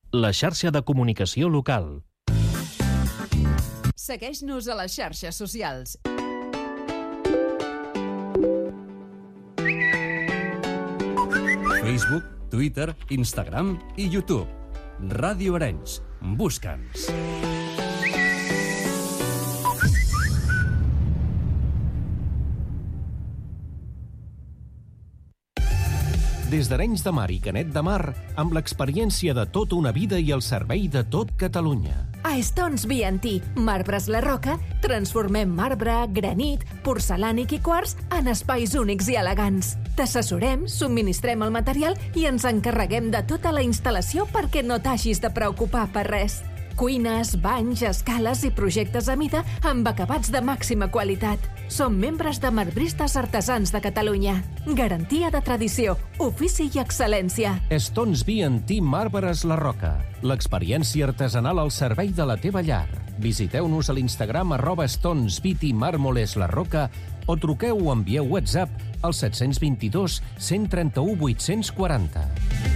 la xarxa de comunicació local. Segueix-nos a les xarxes socials. Facebook, Twitter, Instagram i YouTube. Ràdio Arenys. Busca'ns. Des d'Arenys de Mar i Canet de Mar, amb l'experiència de tota una vida i el servei de tot Catalunya. A Stones B&T, Marbres La Roca, transformem marbre, granit, porcelànic i quars en espais únics i elegants. T'assessorem, subministrem el material i ens encarreguem de tota la instal·lació perquè no t'hagis de preocupar per res. Cuines, banys, escales i projectes a mida amb acabats de màxima qualitat. Som membres de Marbristes Artesans de Catalunya. Garantia de tradició, ofici i excel·lència. Stones B&T Marbres La Roca. L'experiència artesanal al servei de la teva llar. Visiteu-nos a l'Instagram @StonesBT Mármoles La Roca o truqueu o envieu WhatsApp al 722 131 840.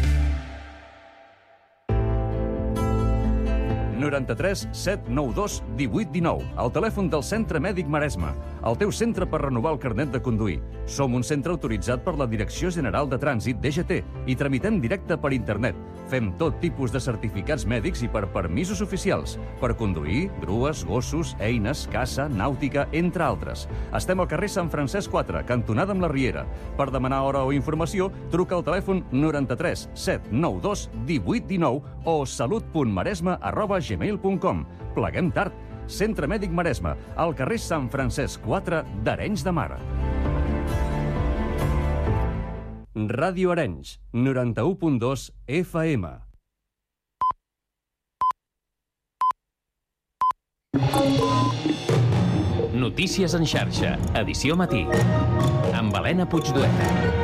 93 792 1819, el telèfon del Centre Mèdic Maresme, el teu centre per renovar el carnet de conduir. Som un centre autoritzat per la Direcció General de Trànsit, DGT, i tramitem directe per internet. Fem tot tipus de certificats mèdics i per permisos oficials, per conduir, grues, gossos, eines, caça, nàutica, entre altres. Estem al carrer Sant Francesc 4, cantonada amb la Riera. Per demanar hora o informació, truca al telèfon 93 792 1819 o salut.maresme@gmail.com. Pleguem tard. Centre Mèdic Maresme, al carrer Sant Francesc 4 d'Arenys de Mar. Ràdio Arenys, 91.2 FM. Notícies en xarxa, edició matí, amb Helena Puigdueta.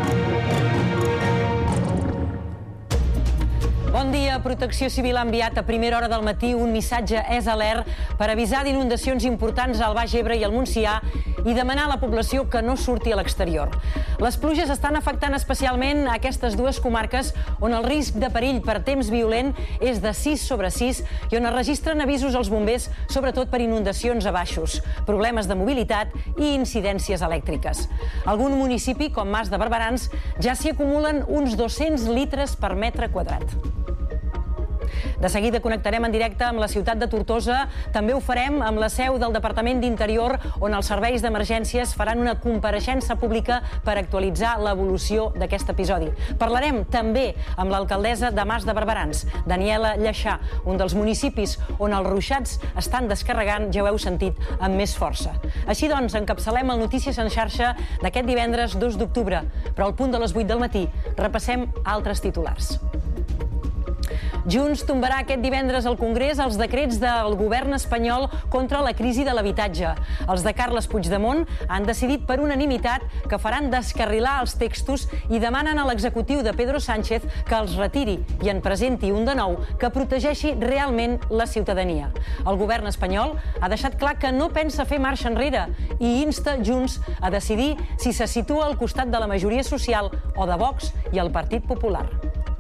Bon dia. Protecció Civil ha enviat a primera hora del matí un missatge SOS per avisar d'inundacions importants al Baix Ebre i al Montsià i demanar a la població que no surti a l'exterior. Les pluges estan afectant especialment aquestes dues comarques on el risc de perill per temps violent és de 6/6 i on es registren avisos als bombers, sobretot per inundacions a baixos, problemes de mobilitat i incidències elèctriques. Algun municipi, com Mas de Barberans, ja s'hi acumulen uns 200 litres per metre quadrat. De seguida connectarem en directe amb la ciutat de Tortosa. També ho farem amb la seu del Departament d'Interior, on els serveis d'emergències faran una compareixença pública per actualitzar l'evolució d'aquest episodi. Parlarem també amb l'alcaldessa de Mas de Barberans, Daniela Lleixà, un dels municipis on els ruixats estan descarregant, ja ho heu sentit, amb més força. Així doncs, encapçalem el Notícies en xarxa d'aquest divendres 2 d'octubre. Però al punt de les 8 del matí repassem altres titulars. Junts tombarà aquest divendres al Congrés els decrets del govern espanyol contra la crisi de l'habitatge. Els de Carles Puigdemont han decidit per unanimitat que faran descarrilar els textos i demanen a l'executiu de Pedro Sánchez que els retiri i en presenti un de nou que protegeixi realment la ciutadania. El govern espanyol ha deixat clar que no pensa fer marxa enrere i insta Junts a decidir si se situa al costat de la majoria social o de Vox i el Partit Popular.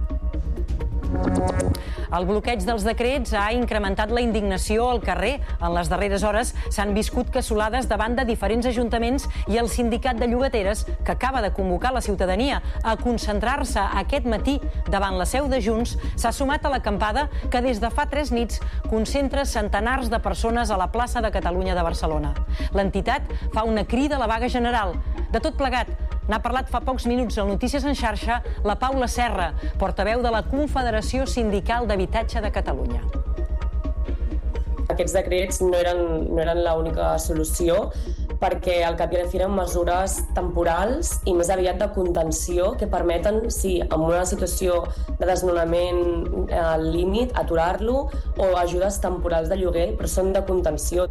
El bloqueig dels decrets ha incrementat la indignació al carrer. En les darreres hores s'han viscut cassolades davant de diferents ajuntaments i el sindicat de llogateres, que acaba de convocar la ciutadania a concentrar-se aquest matí davant la seu de Junts, s'ha sumat a l'acampada que des de fa 3 nits concentra centenars de persones a la plaça de Catalunya de Barcelona. L'entitat fa una crida a la vaga general. De tot plegat, n'ha parlat fa pocs minuts al Notícies en xarxa la Paula Serra, portaveu de la Confederació Sindical d'Habitatge de Catalunya. Aquests decrets no eren l'única solució, perquè al cap i a la fi eren mesures temporals i més aviat de contenció que permeten, sí, en una situació de desnonament al límit, aturar-lo, o ajudes temporals de lloguer, però són de contenció.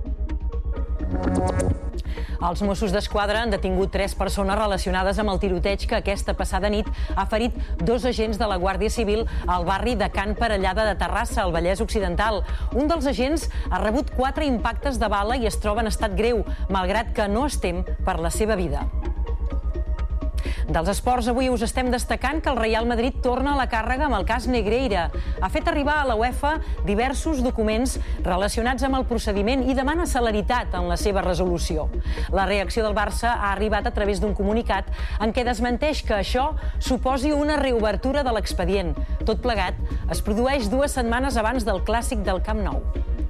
Els Mossos d'Esquadra han detingut 3 persones relacionades amb el tiroteig que aquesta passada nit ha ferit 2 agents de la Guàrdia Civil al barri de Can Parellada de Terrassa, al Vallès Occidental. Un dels agents ha rebut 4 impactes de bala i es troba en estat greu, malgrat que no es tem per la seva vida. Dels esports, avui us estem destacant que el Real Madrid torna a la càrrega amb el cas Negreira. Ha fet arribar a la UEFA diversos documents relacionats amb el procediment i demana celeritat en la seva resolució. La reacció del Barça ha arribat a través d'un comunicat en què desmenteix que això suposi una reobertura de l'expedient. Tot plegat es produeix 2 setmanes abans del clàssic del Camp Nou.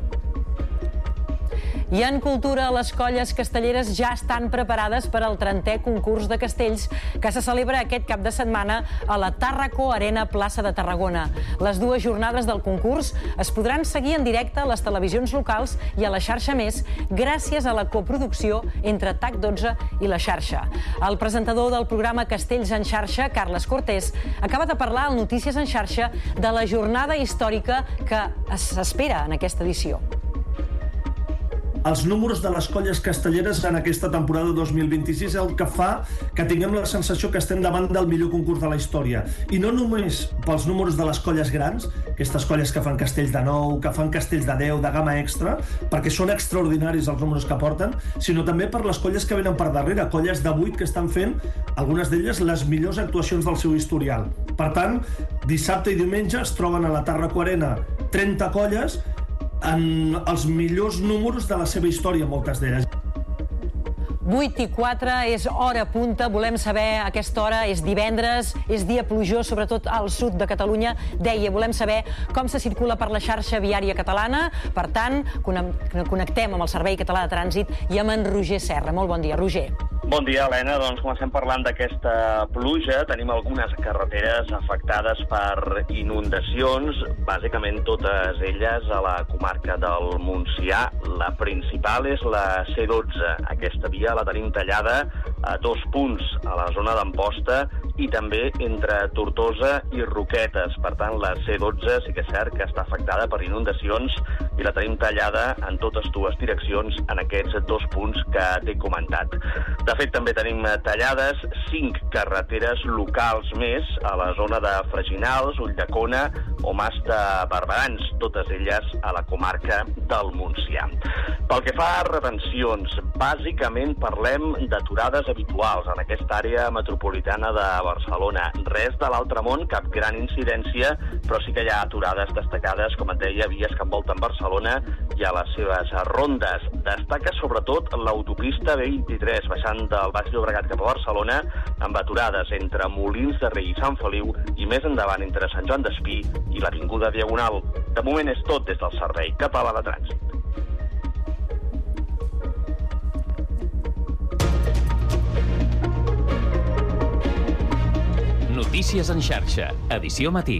I en cultura, les colles castelleres ja estan preparades per al 30è concurs de castells que se celebra aquest cap de setmana a la Tàrraco Arena Plaça de Tarragona. Les 2 jornades del concurs es podran seguir en directe a les televisions locals i a la xarxa Més gràcies a la coproducció entre TAC12 i la xarxa. El presentador del programa Castells en xarxa, Carles Cortés, acaba de parlar al Notícies en xarxa de la jornada històrica que s'espera en aquesta edició. Els números de les colles castelleres en aquesta temporada 2026 és el que fa que tinguem la sensació que estem davant del millor concurs de la història. I no només pels números de les colles grans, aquestes colles que fan castells de 9, que fan castells de 10, de gamma extra, perquè són extraordinaris els números que porten, sinó també per les colles que venen per darrere, colles de 8 que estan fent, algunes d'elles, les millors actuacions del seu historial. Per tant, dissabte i diumenge es troben a la Tàrraco Arena 30 colles en els millors números de la seva història, moltes d'elles. 8:04, és hora punta. Volem saber a aquesta hora, és divendres, és dia plujós, sobretot al sud de Catalunya. Deia, volem saber com se circula per la xarxa viària catalana. Per tant, connectem amb el Servei Català de Trànsit i amb en Roger Serra. Molt bon dia, Roger. Bon dia, Helena. Doncs comencem parlant d'aquesta pluja. Tenim algunes carreteres afectades per inundacions, bàsicament totes elles a la comarca del Montsià. La principal és la C12. Aquesta via la tenim tallada a 2 punts, a la zona d'Amposta i també entre Tortosa i Roquetes. Per tant, la C12 sí que és cert que està afectada per inundacions i la tenim tallada en totes 2 direccions en aquests 2 punts que t'he comentat. De fet, també tenim tallades 5 carreteres locals més a la zona de Freginals, Ulldecona o Mas de Barberans, totes elles a la comarca del Montsià. Pel que fa a retencions, bàsicament parlem d'aturades habituals en aquesta àrea metropolitana de Barcelona. Res de l'altre món, cap gran incidència, però sí que hi ha aturades destacades, com et deia, vies que envolten Barcelona i a les seves rondes. Destaca sobretot l'autopista B23, baixant del Baix Llobregat cap a Barcelona, amb aturades entre Molins de Rei i Sant Feliu i més endavant entre Sant Joan d'Espí i l'Avinguda Diagonal. De moment és tot des del Servei Català de Trànsit. Notícies en xarxa, edició matí.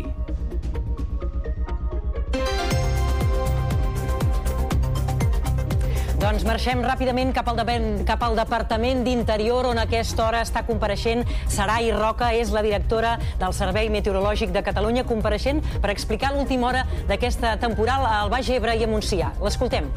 Doncs marxem ràpidament cap al Departament d'Interior, on a aquesta hora està compareixent Sarai Roca, és la directora del Servei Meteorològic de Catalunya, compareixent per explicar l'última hora d'aquesta temporal al Baix Ebre i a Montsià. L'escoltem.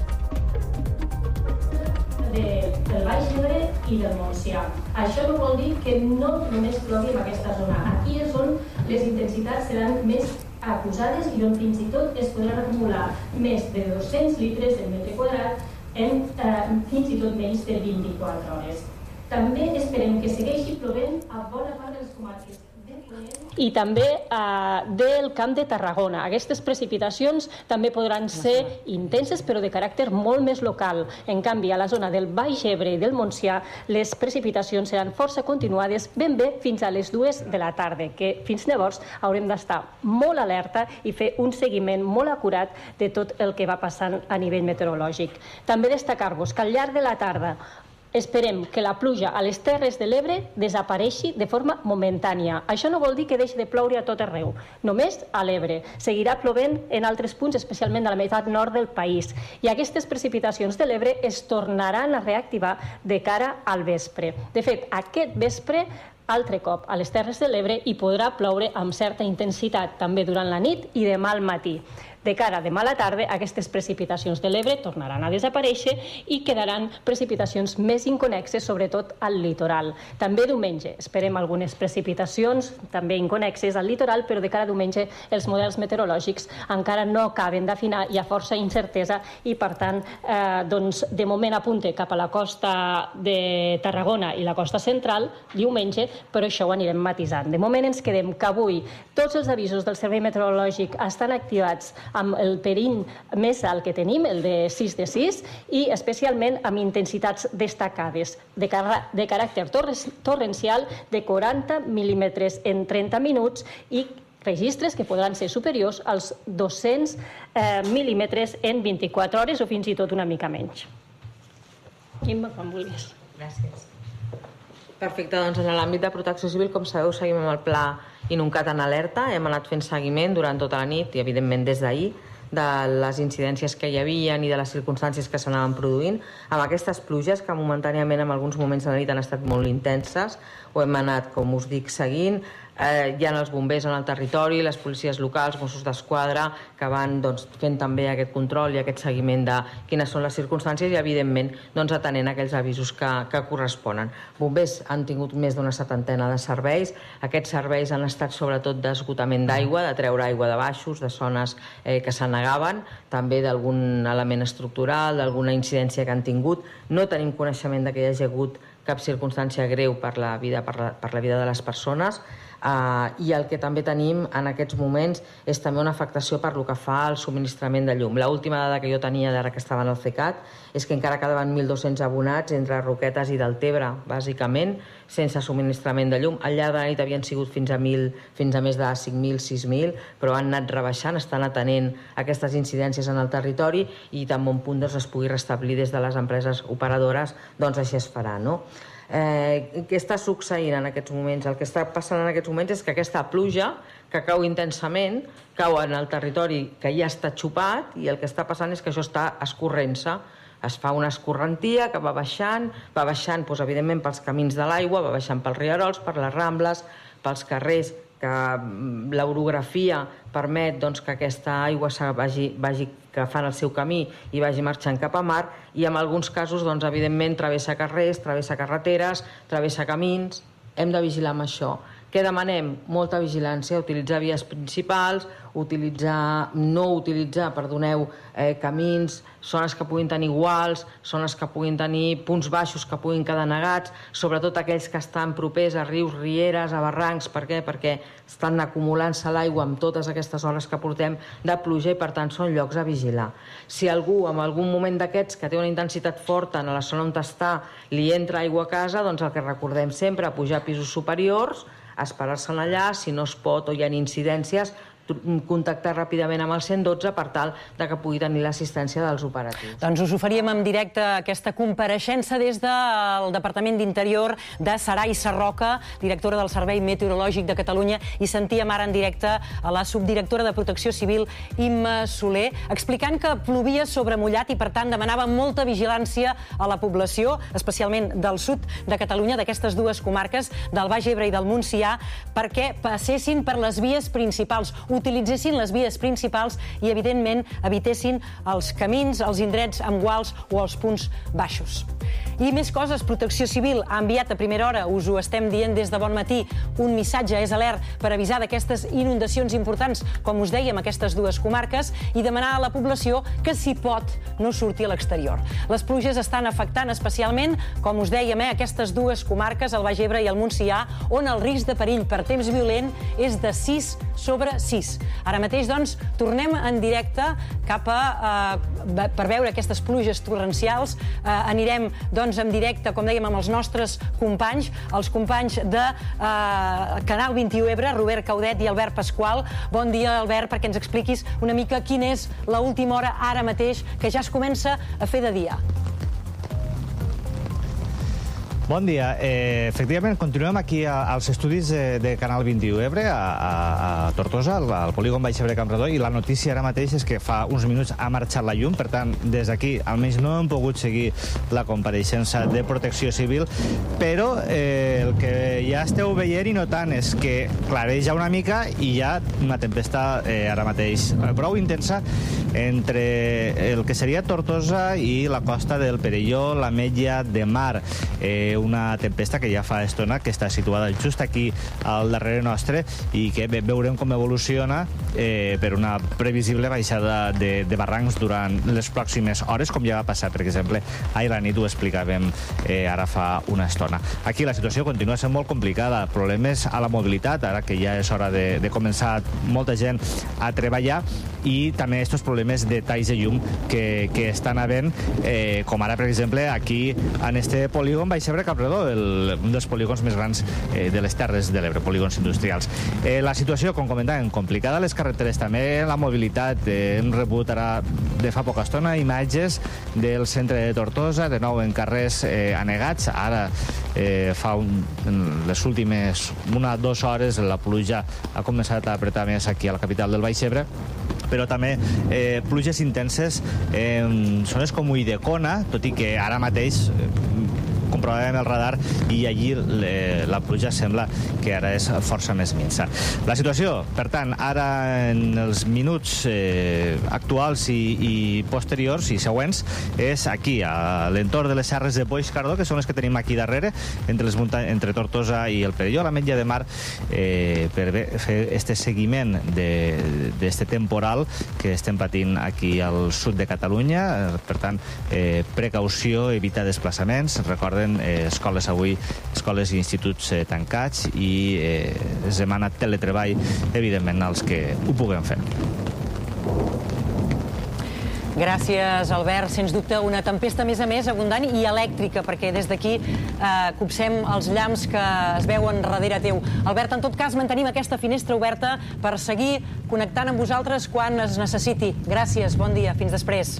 Del Baix Ebre i del Montsià. Això no vol dir que no només plogui en aquesta zona. Aquí és on les intensitats seran més acusades i on fins i tot es podran acumular més de 200 litres del metre quadrat en fins i tot menys de 24 hores. També esperem que segueixi plovent a bona part de les comarques de Ponent i també del Camp de Tarragona. Aquestes precipitacions també podran ser intenses, però de caràcter molt més local. En canvi, a la zona del Baix Ebre i del Montsià, les precipitacions seran força continuades ben bé fins a les 2 de la tarda, que fins llavors haurem d'estar molt alerta i fer un seguiment molt acurat de tot el que va passant a nivell meteorològic. També destacar-vos que al llarg de la tarda esperem que la pluja a les Terres de l'Ebre desapareixi de forma momentània. Això no vol dir que deixi de ploure a tot arreu, només a l'Ebre. Seguirà plovent en altres punts, especialment a la meitat nord del país. I aquestes precipitacions de l'Ebre es tornaran a reactivar de cara al vespre. De fet, aquest vespre, altre cop, a les Terres de l'Ebre hi podrà ploure amb certa intensitat, també durant la nit i demà al matí. De cara a demà a la tarda, aquestes precipitacions de l'Ebre tornaran a desaparèixer i quedaran precipitacions més inconexes, sobretot al litoral. També diumenge esperem algunes precipitacions, també inconexes al litoral, però de cara a diumenge els models meteorològics encara no acaben d'afinar, hi ha força incertesa i, per tant, de moment apunta cap a la costa de Tarragona i la costa central diumenge, però això ho anirem matisant. De moment ens quedem que avui tots els avisos del Servei Meteorològic estan activats amb el perill més alt que tenim, el de 6 de 6, i especialment amb intensitats destacades de caràcter torrencial de 40 mil·límetres en 30 minuts i registres que podran ser superiors als 200 mil·límetres en 24 hores o fins i tot una mica menys. Imma, quan vulguis. Gràcies. Perfecte, doncs en l'àmbit de protecció civil, com sabeu, seguim amb el pla Inuncat en alerta. Hem anat fent seguiment durant tota la nit i, evidentment, des d'ahir, de les incidències que hi havia i de les circumstàncies que s'anaven produint. Amb aquestes pluges, que momentàniament en alguns moments de la nit han estat molt intenses, ho hem anat, com us dic, seguint. Hi ha els bombers en el territori, les policies locals, Mossos d'Esquadra, que van fent també aquest control i aquest seguiment de quines són les circumstàncies i, evidentment, atenent aquells avisos que corresponen. Bombers han tingut més d'una 70ena de serveis. Aquests serveis han estat sobretot d'esgotament d'aigua, de treure aigua de baixos, de zones que s'anegaven, també d'algun element estructural, d'alguna incidència que han tingut. No tenim coneixement que hi hagi hagut cap circumstància greu per la vida de les persones. I el que també tenim en aquests moments és també una afectació per lo que fa al subministrament de llum. L'última dada que jo tenia d'ara que estava en el CECAT és que encara quedaven 1.200 abonats entre Roquetes i Deltebre, bàsicament, sense subministrament de llum. Al llarg de la nit havien sigut fins a més de 5.000, 6.000, però han anat rebaixant, estan atenent aquestes incidències en el territori i tan bon punt es pugui restablir des de les empreses operadores, doncs així es farà, no? Què està succeint en aquests moments? El que està passant en aquests moments és que aquesta pluja, que cau intensament, cau en el territori que ja està xupat i el que està passant és que això està escorrent-se. Es fa una escorrentia que va baixant, evidentment, pels camins de l'aigua, va baixant pels rierols, per les rambles, pels carrers, que l'orografia permet que aquesta aigua vagi agafant el seu camí i vagi marxant cap a mar i en alguns casos, evidentment, travessa carrers, travessa carreteres, travessa camins. Hem de vigilar amb això. Què demanem? Molta vigilància, utilitzar vies principals, no utilitzar, camins, zones que puguin tenir guals, zones que puguin tenir punts baixos que puguin quedar negats, sobretot aquells que estan propers a rius, rieres, a barrancs. Per què? Perquè estan acumulant-se l'aigua amb totes aquestes hores que portem de pluja i, per tant, són llocs a vigilar. Si algú, en algun moment d'aquests, que té una intensitat forta en la zona on està, li entra aigua a casa, doncs el que recordem sempre, pujar a pisos superiors, esperar-se'n allà, si no es pot o hi ha incidències, contactar ràpidament amb el 112 per tal que pugui tenir l'assistència dels operatius. Doncs us oferíem en directe aquesta compareixença des del Departament d'Interior de Saray Sarroca, directora del Servei Meteorològic de Catalunya, i sentíem ara en directe a la subdirectora de Protecció Civil, Imma Soler, explicant que plovia sobre mullat i, per tant, demanava molta vigilància a la població, especialment del sud de Catalunya, d'aquestes dues comarques, del Baix Ebre i del Montsià, perquè passessin per les vies principals, utilitzessin les vies principals i, evidentment, evitessin els camins, els indrets amb guals o els punts baixos. I més coses, Protecció Civil ha enviat a primera hora, us ho estem dient des de bon matí, un missatge, és alert, per avisar d'aquestes inundacions importants, com us dèiem, aquestes dues comarques, i demanar a la població que, si pot, no surti a l'exterior. Les pluges estan afectant especialment, com us dèiem, aquestes dues comarques, el Baix Ebre i el Montsià, on el risc de perill per temps violent és de 6 sobre 6. Ara mateix, doncs, tornem en directe per veure aquestes pluges torrencials. Anirem, doncs, en directe, com dèiem, amb els nostres companys, els companys de Canal 21 Ebre, Robert Caudet i Albert Pasqual. Bon dia, Albert, perquè ens expliquis una mica quina és l'última hora ara mateix, que ja es comença a fer de dia. Bon dia. Efectivament, continuem aquí als estudis de Canal 21 Ebre, a Tortosa, al polígon Baix Ebre Campredó, i la notícia ara mateix és que fa uns minuts ha marxat la llum, per tant, des d'aquí almenys no hem pogut seguir la compareixença de Protecció Civil, però el que ja esteu veient i notant és que clareja una mica i hi ha una tempesta ara mateix prou intensa entre el que seria Tortosa i la costa del Perelló, l'Ametlla de Mar. Una tempesta que ja fa estona que està situada just aquí al darrere nostre i que veurem com evoluciona per una previsible baixada de barrancs durant les pròximes hores, com ja va passar, per exemple, ahir a la nit ho explicàvem ara fa una estona. Aquí la situació continua sent molt complicada, problemes a la mobilitat, ara que ja és hora de començar molta gent a treballar, i també aquests problemes de talls de llum que estan havent, com ara, per exemple, aquí en este polígon Baix Ebre Campredó, un dels polígons més grans de les Terres de l'Ebre, polígons industrials. La situació, com comentàvem, complicada, les carreteres també, la mobilitat. Hem rebut ara de fa poca estona imatges del centre de Tortosa, de nou en carrers anegats. Ara, fa les últimes 1 o 2 hores, la pluja ha començat a apretar més aquí a la capital del Baix Ebre, però també pluges intenses en zones com Ulldecona, tot i que ara mateix comprovàvem el radar i allí la pluja sembla que ara és força més minsa. La situació, per tant, ara en els minuts actuals i posteriors i següents és aquí, a l'entorn de les serres de Boix-Cardó, que són les que tenim aquí darrere, entre Tortosa i el Perelló, l'Ametlla de Mar, per fer este seguiment d'este temporal que estem patint aquí al sud de Catalunya. Per tant, precaució, evitar desplaçaments. Recorden, escoles avui, escoles i instituts tancats, i es demana teletreball, evidentment, als que ho puguem fer. Gràcies, Albert. Sens dubte, una tempesta, a més, abundant i elèctrica, perquè des d'aquí copsem els llamps que es veuen darrere teu. Albert, en tot cas, mantenim aquesta finestra oberta per seguir connectant amb vosaltres quan es necessiti. Gràcies, bon dia, fins després.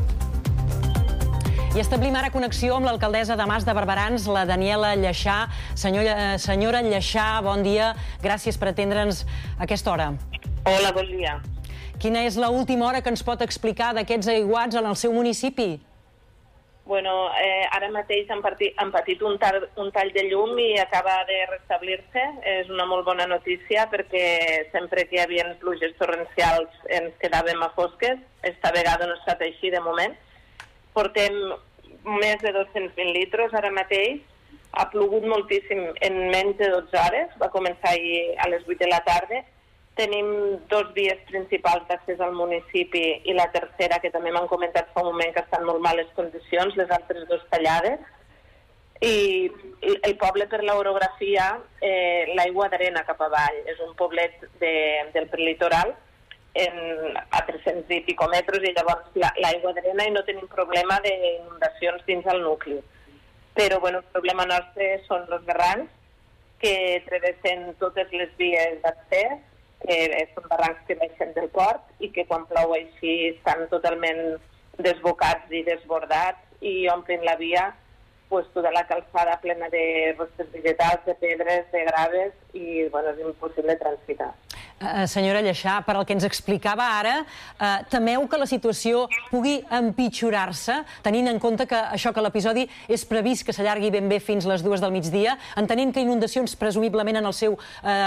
I establim ara connexió amb l'alcaldessa de Mas de Barberans, la Daniela Lleixà. Senyora Lleixà, bon dia. Gràcies per atendre'ns a aquesta hora. Hola, bon dia. Quina és l'última hora que ens pot explicar d'aquests aiguats en el seu municipi? Bueno, ara mateix han patit un tall de llum i acaba de restablir-se. És una molt bona notícia perquè sempre que hi havia pluges torrencials ens quedàvem a fosques. Esta vegada no ha estat així de moment. Portem més de 220 litres ara mateix. Ha plogut moltíssim en menys de 12 hores. Va començar ahir a les 8 de la tarda. Tenim 2 vies principals d'accés al municipi i la tercera, que també m'han comentat fa un moment que estan en molt males condicions, les altres 2 tallades. I el poble, per l'orografia, l'aigua d'arena cap avall. És un poblet del prelitoral, a 300 i pico metres, i llavors l'aigua d'arena, i no tenim problema d'inundacions dins el nucli. Però el problema nostre són els barrancs que travessen totes les vies d'accés, que són barrancs que baixen del port i que quan plou així estan totalment desbocats i desbordats i omplin la via, tota la calçada plena de restes vegetals, de pedres, de graves, i és impossible transitar. Senyora Lleixà, per al que ens explicava ara, temeu que la situació pugui empitjorar-se, tenint en compte que l'episodi és previst que s'allargui ben bé fins les 2 del migdia, entenent que inundacions presumiblement en el seu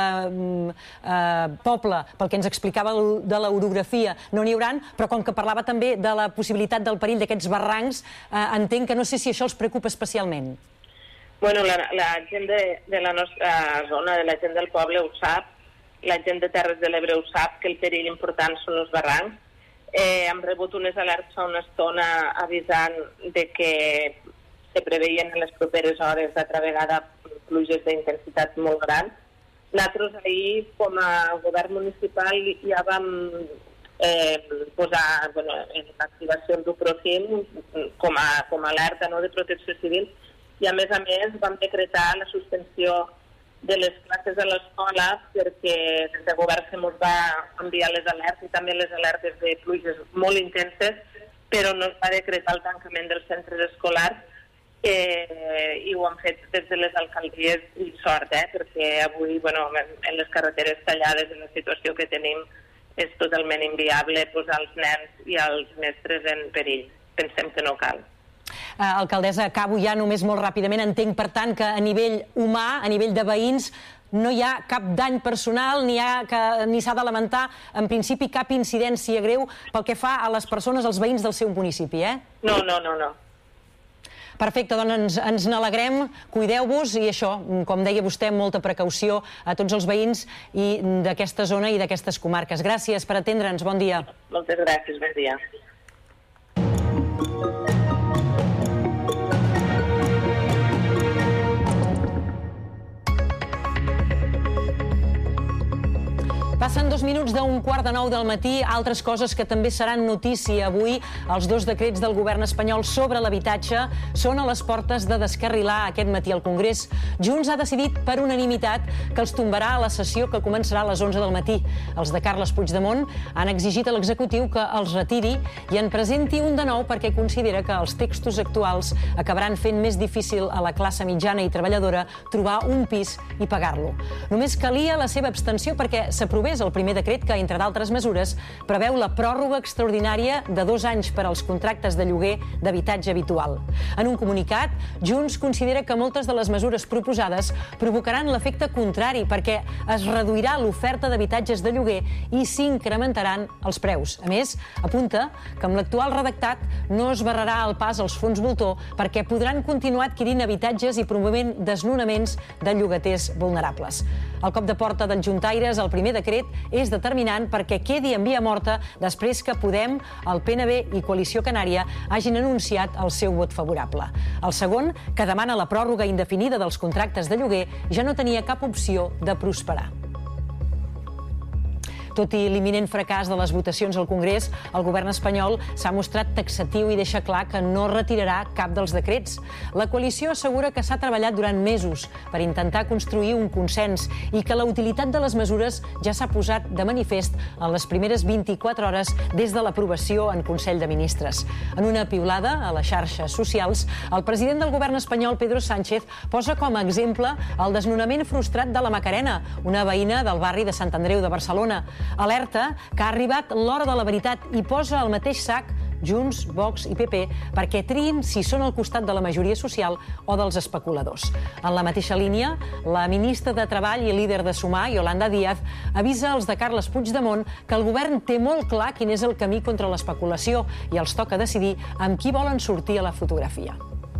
poble, pel que ens explicava de l'orografia, no n'hi hauran, però com que parlava també de la possibilitat del perill d'aquests barrancs, entenc que no sé si això els preocupa especialment. Bueno, la gent de la nostra zona, de la gent del poble ho sap, la gent de Terres de l'Ebre ho sap, que el perill important són els barrancs. Hem rebut unes alertes fa una estona avisant de que se preveien en les properes hores d'altra vegada pluges d'intensitat molt gran. Nosaltres ahir, com a govern municipal, ja vam posar en l'activació el Duprofim com a alerta de protecció civil, i a més vam decretar la suspensió de les classes a l'escola perquè des de govern se ens va enviar les alertes i també les alertes de pluges molt intenses, però no es va decretar el tancament dels centres escolars i ho han fet des de les alcaldies i sort, perquè avui en les carreteres tallades, en la situació que tenim, és totalment inviable posar els nens i els mestres en perill. Pensem que no cal. Alcaldessa, acabo ja només molt ràpidament. Entenc, per tant, que a nivell humà, a nivell de veïns, no hi ha cap dany personal, ni s'ha de lamentar, en principi, cap incidència greu pel que fa a les persones, als veïns del seu municipi, No. Perfecte, doncs ens n'alegrem, cuideu-vos i això, com deia vostè, molta precaució a tots els veïns d'aquesta zona i d'aquestes comarques. Gràcies per atendre'ns, bon dia. Moltes gràcies, bon dia. Passen 2 minuts d'un 8:45 del matí. Altres coses que també seran notícia avui. Els 2 decrets del govern espanyol sobre l'habitatge són a les portes de descarrilar aquest matí al Congrés. Junts ha decidit per unanimitat que els tombarà a la sessió que començarà a les 11 del matí. Els de Carles Puigdemont han exigit a l'executiu que els retiri i en presenti un de nou perquè considera que els textos actuals acabaran fent més difícil a la classe mitjana i treballadora trobar un pis i pagar-lo. Només calia la seva abstenció perquè s'aprovés el primer decret que, entre d'altres mesures, preveu la pròrroga extraordinària de 2 anys per als contractes de lloguer d'habitatge habitual. En un comunicat, Junts considera que moltes de les mesures proposades provocaran l'efecte contrari perquè es reduirà l'oferta d'habitatges de lloguer i s'incrementaran els preus. A més, apunta que amb l'actual redactat no es barrarà el pas als fons voltor perquè podran continuar adquirint habitatges i promovent desnonaments de llogaters vulnerables. El cop de porta dels juntaires al primer decret és determinant perquè quedi en via morta després que Podem, el PNB i Coalició Canària hagin anunciat el seu vot favorable. El segon, que demana la pròrroga indefinida dels contractes de lloguer, ja no tenia cap opció de prosperar. Tot i l'imminent fracàs de les votacions al Congrés, el govern espanyol s'ha mostrat taxatiu i deixa clar que no retirarà cap dels decrets. La coalició assegura que s'ha treballat durant mesos per intentar construir un consens i que la utilitat de les mesures ja s'ha posat de manifest en les primeres 24 hores des de l'aprovació en Consell de Ministres. En una piulada a les xarxes socials, el president del govern espanyol, Pedro Sánchez, posa com a exemple el desnonament frustrat de la Macarena, una veïna del barri de Sant Andreu de Barcelona. Alerta que ha arribat l'hora de la veritat i posa al mateix sac Junts, Vox i PP perquè triïn si són al costat de la majoria social o dels especuladors. En la mateixa línia, la ministra de Treball i líder de Sumar, Yolanda Díaz, avisa als de Carles Puigdemont que el govern té molt clar quin és el camí contra l'especulació i els toca decidir amb qui volen sortir a la fotografia.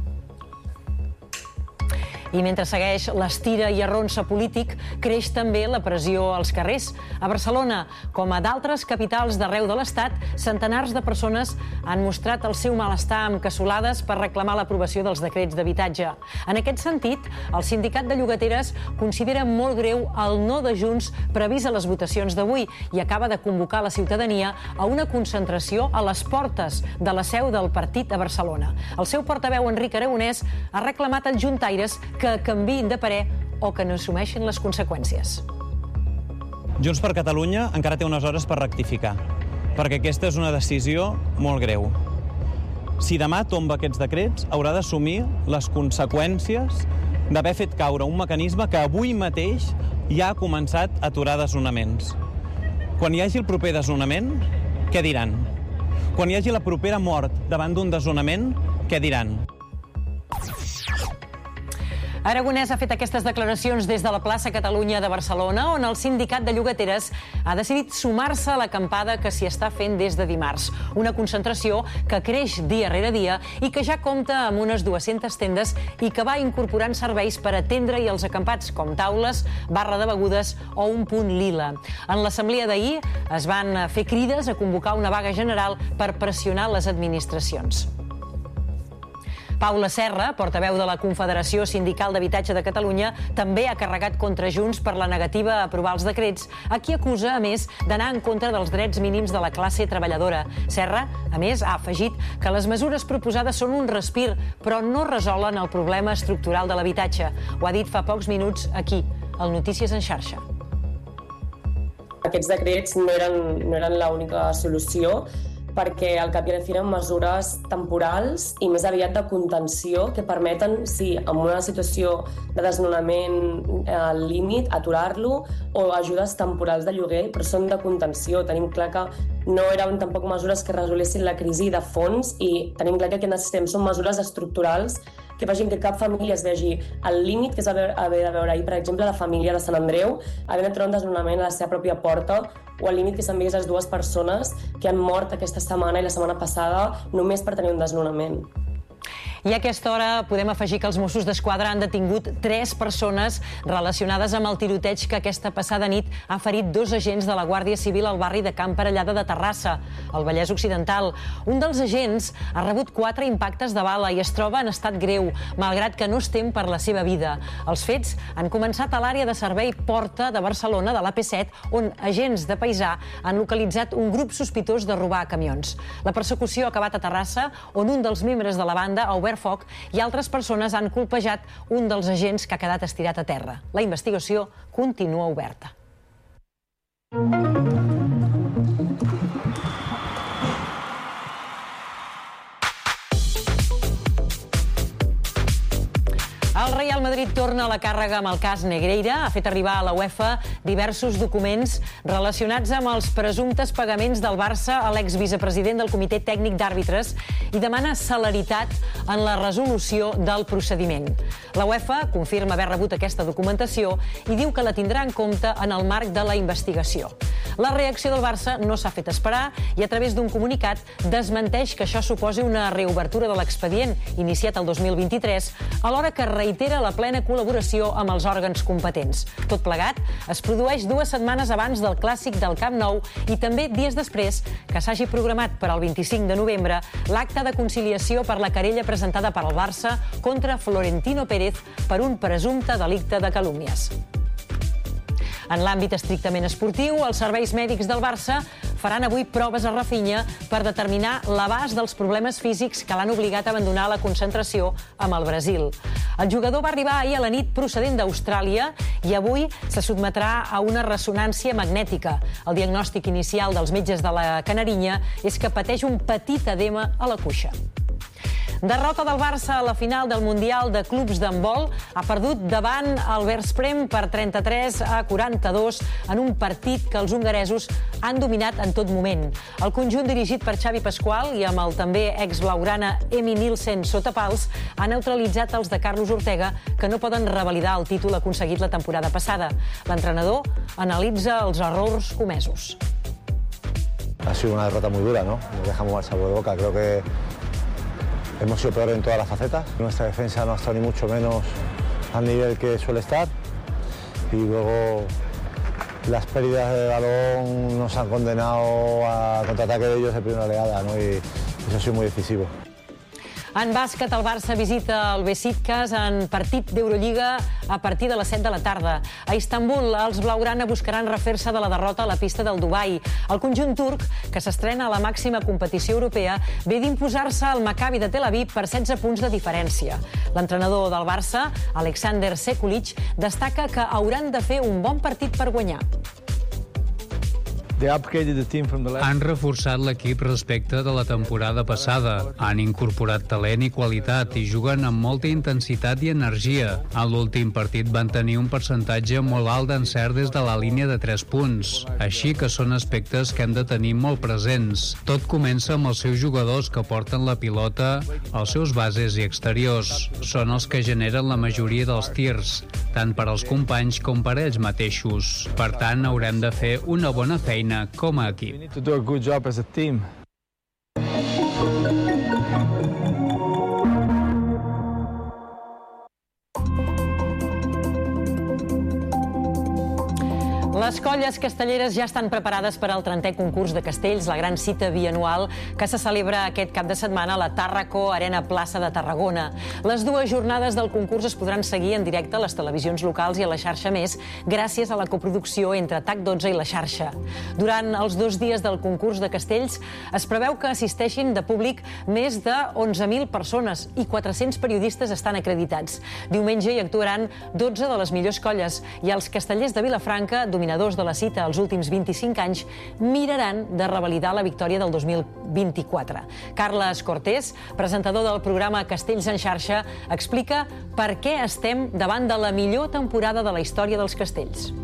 I mentre segueix l'estira i arronsa polític, creix també la pressió als carrers. A Barcelona, com a d'altres capitals d'arreu de l'Estat, centenars de persones han mostrat el seu malestar amb cassolades per reclamar l'aprovació dels decrets d'habitatge. En aquest sentit, el sindicat de llogateres considera molt greu el no de Junts previst a les votacions d'avui i acaba de convocar la ciutadania a una concentració a les portes de la seu del partit a Barcelona. El seu portaveu, Enric Aragonès, ha reclamat als juntaires que canviïn de parer o que no assumeixin les conseqüències. Junts per Catalunya encara té unes hores per rectificar, perquè aquesta és una decisió molt greu. Si demà tomba aquests decrets, haurà d'assumir les conseqüències d'haver fet caure un mecanisme que avui mateix ja ha començat a aturar desnonaments. Quan hi hagi el proper desnonament, què diran? Quan hi hagi la propera mort davant d'un desnonament, què diran? Aragonès ha fet aquestes declaracions des de la plaça Catalunya de Barcelona, on el sindicat de llogateres ha decidit sumar-se a l'acampada que s'hi està fent des de dimarts. Una concentració que creix dia rere dia i que ja compta amb unes 200 tendes i que va incorporant serveis per atendre-hi els acampats, com taules, barra de begudes o un punt lila. En l'assemblea d'ahir es van fer crides a convocar una vaga general per pressionar les administracions. Paula Serra, portaveu de la Confederació Sindical d'Habitatge de Catalunya, també ha carregat contra Junts per la negativa a aprovar els decrets, a qui acusa, a més, d'anar en contra dels drets mínims de la classe treballadora. Serra, a més, ha afegit que les mesures proposades són un respir, però no resolen el problema estructural de l'habitatge. Ho ha dit fa pocs minuts aquí, al Notícies en xarxa. Aquests decrets no eren l'única solució, perquè al cap i a la fi eren mesures temporals i més aviat de contenció que permeten, sí, en una situació de desnonament al límit, aturar-lo, o ajudes temporals de lloguer, però són de contenció. Tenim clar que no eren tampoc mesures que resolessin la crisi de fons i tenim clar que el que necessitem són mesures estructurals que facin que cap família es vegi al límit, que és haver de veure ahir, per exemple, la família de Sant Andreu, havent de trobar un desnonament a la seva pròpia porta, o al límit que s'han vist les dues persones que han mort aquesta setmana i la setmana passada només per tenir un desnonament. I a aquesta hora podem afegir que els Mossos d'Esquadra han detingut 3 persones relacionades amb el tiroteig que aquesta passada nit ha ferit 2 agents de la Guàrdia Civil al barri de Camp Parellada de Terrassa, al Vallès Occidental. Un dels agents ha rebut 4 impactes de bala i es troba en estat greu, malgrat que no es tem per la seva vida. Els fets han començat a l'àrea de servei Porta de Barcelona, de l'AP7, on agents de paisà han localitzat un grup sospitós de robar camions. La persecució ha acabat a Terrassa, on un dels membres de la banda ha obert foc i altres persones han colpejat un dels agents que ha quedat estirat a terra. La investigació continua oberta. El Real Madrid torna a la càrrega amb el cas Negreira. Ha fet arribar a la UEFA diversos documents relacionats amb els presumptes pagaments del Barça a l'exvicepresident del Comitè Tècnic d'Àrbitres i demana celeritat en la resolució del procediment. La UEFA confirma haver rebut aquesta documentació i diu que la tindrà en compte en el marc de la investigació. La reacció del Barça no s'ha fet esperar i a través d'un comunicat desmenteix que això suposi una reobertura de l'expedient iniciat el 2023, alhora que reitera la plena col·laboració amb els òrgans competents. Tot plegat es produeix 2 setmanes abans del clàssic del Camp Nou i també dies després que s'hagi programat per al 25 de novembre l'acte de conciliació per la querella presentada per al Barça contra Florentino Pérez per un presumpte delicte de calúmnies. En l'àmbit estrictament esportiu, els serveis mèdics del Barça faran avui proves a Rafinha per determinar l'abast dels problemes físics que l'han obligat a abandonar la concentració amb el Brasil. El jugador va arribar ahir a la nit procedent d'Austràlia i avui se sotmetrà a una ressonància magnètica. El diagnòstic inicial dels metges de la Canarinya és que pateix un petit edema a la cuixa. Derrota del Barça a la final del Mundial de Clubs d'handbol. Ha perdut davant el Veszprém per 33-42 en un partit que els hongaresos han dominat en tot moment. El conjunt dirigit per Xavi Pasqual i amb el també ex-blaugrana Emmy Nielsen sota pals ha neutralitzat els de Carlos Ortega, que no poden revalidar el títol aconseguit la temporada passada. L'entrenador analitza els errors comesos. Ha sido una derrota muy dura, ¿no? Nos deja muy mal sabor de boca. Creo que hemos sido peores en todas las facetas. Nuestra defensa no ha estado ni mucho menos al nivel que suele estar. Y luego las pérdidas de balón nos han condenado a contraataque de ellos de primera oleada, ¿no? Y eso ha sido muy decisivo. En bàsquet, el Barça visita el Besiktas en partit d'Eurolliga a partir de les 7 de la tarda. A Istanbul, els blaugrana buscaran refer-se de la derrota a la pista del Dubai. El conjunt turc, que s'estrena a la màxima competició europea, ve d'imposar-se al Maccabi de Tel Aviv per 16 punts de diferència. L'entrenador del Barça, Alexander Sekulic, destaca que hauran de fer un bon partit per guanyar. Han reforçat l'equip respecte de la temporada passada. Han incorporat talent i qualitat i juguen amb molta intensitat i energia. A l'últim partit van tenir un percentatge molt alt d'encert des de la línia de 3 punts. Així que són aspectes que hem de tenir molt presents. Tot comença amb els seus jugadors que porten la pilota, els seus bases i exteriors. Són els que generen la majoria dels tirs, tant per als companys com per ells mateixos. Per tant, haurem de fer una bona feina com a equip. We need to do a good job as a team. Les colles castelleres ja estan preparades per al 30è concurs de castells, la gran cita bianual que se celebra aquest cap de setmana a la Tàrraco Arena Plaça de Tarragona. Les 2 jornades del concurs es podran seguir en directe a les televisions locals i a la xarxa Més gràcies a la coproducció entre TAC12 i la xarxa. Durant els 2 dies del concurs de castells es preveu que assisteixin de públic més de 11.000 persones i 400 periodistes estan acreditats. Diumenge hi actuaran 12 de les millors colles i els castellers de Vilafranca dominaran dominadors de la cita els últims 25 anys miraran de revalidar la victòria del 2024. Carles Cortés, presentador del programa Castells en xarxa, explica per què estem davant de la millor temporada de la història dels castells.